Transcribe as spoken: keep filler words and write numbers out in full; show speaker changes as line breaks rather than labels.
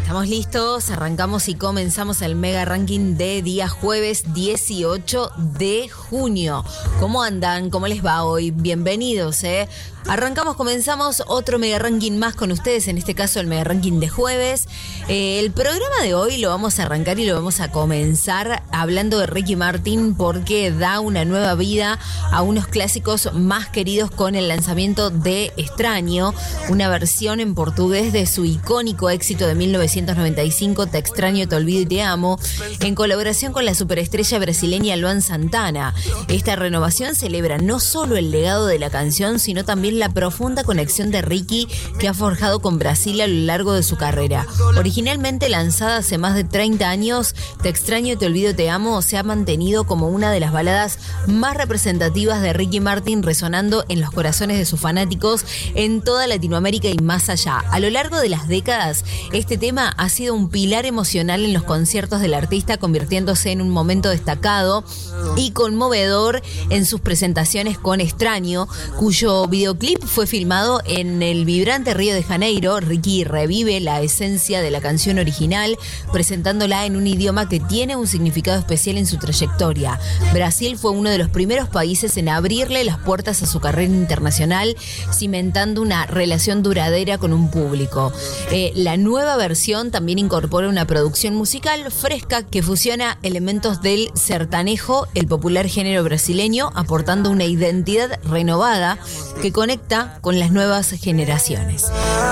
Estamos listos, arrancamos y comenzamos el Mega Ranking de día jueves dieciocho de junio. ¿Cómo andan? ¿Cómo les va hoy? Bienvenidos, ¿eh? Arrancamos, comenzamos otro Mega Ranking más con ustedes, en este caso el Mega Ranking de jueves. Eh, el programa de hoy lo vamos a arrancar y lo vamos a comenzar hablando de Ricky Martin porque da una nueva vida a unos clásicos más queridos con el lanzamiento de Extraño, una versión en portugués de su icónico éxito de mil novecientos noventa y cinco, Te extraño, te olvido y te amo, en colaboración con la superestrella brasileña Luan Santana. Esta renovación celebra no solo el legado de la canción, sino también la profunda conexión de Ricky que ha forjado con Brasil a lo largo de su carrera. Originalmente lanzada hace más de treinta años, Te extraño, te olvido, te amo se ha mantenido como una de las baladas más representativas de Ricky Martin, resonando en los corazones de sus fanáticos en toda Latinoamérica y más allá. A lo largo de las décadas, este tema ha sido un pilar emocional en los conciertos del artista, convirtiéndose en un momento destacado y conmovedor en sus presentaciones con Extraño, cuyo videoclip fue filmado en el vibrante Río de Janeiro. Ricky revive la esencia de la canción original, presentándola en un idioma que tiene un significado especial en su trayectoria. Brasil fue uno de los primeros países en abrirle las puertas a su carrera internacional, cimentando una relación duradera con un público. Eh, la nueva versión también incorpora una producción musical fresca que fusiona elementos del sertanejo, el popular género brasileño, aportando una identidad renovada que conecta con las nuevas generaciones.